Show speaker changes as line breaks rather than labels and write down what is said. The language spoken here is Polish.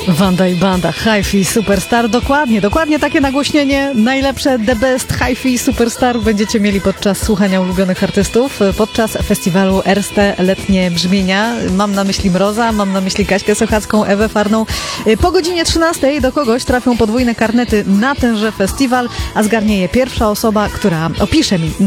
Wanda i Banda, Hi-Fi Superstar. Dokładnie takie nagłośnienie. Najlepsze, the best Hi-Fi Superstar będziecie mieli podczas słuchania ulubionych artystów, podczas festiwalu Erste Letnie Brzmienia. Mam na myśli Mroza, mam na myśli Kaśkę Sochacką, Ewę Farną. Po godzinie 13 do kogoś trafią podwójne karnety na tenże festiwal, a zgarnie je pierwsza osoba, która opisze mi